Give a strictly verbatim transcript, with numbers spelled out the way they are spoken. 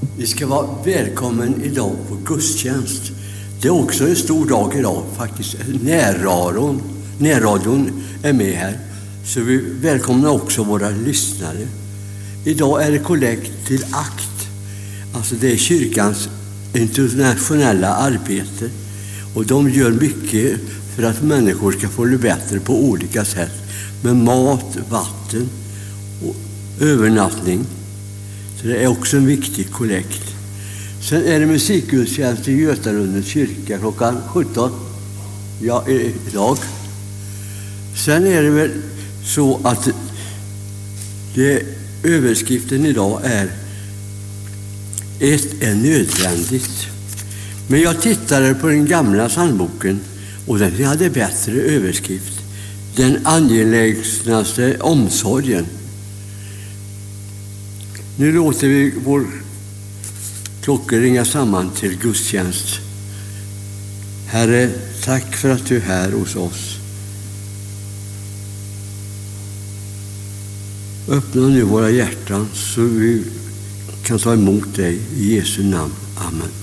Vi ska vara välkommen idag på gudstjänst. Det är också en stor dag idag, faktiskt. Närradion, närradion är med här. Så vi välkomnar också våra lyssnare. Idag är det kollekt till ACT. Alltså det är kyrkans internationella arbete. Och de gör mycket för att människor ska få det bättre på olika sätt. Med mat, vatten och övernattning. Så det är också en viktig kollekt. Sen är det musikgudstjänst i Götarundens kyrka klockan sjutton. Ja, idag. Sen är det väl så att det, överskriften idag är ett är nödvändigt. Men jag tittade på den gamla psalmboken och den hade bättre överskrift. Den angelägnaste omsorgen. Nu låter vi vår klockor ringa samman till gudstjänst. Herre, tack för att du är här hos oss. Öppna nu våra hjärtan så vi kan ta emot dig i Jesu namn. Amen.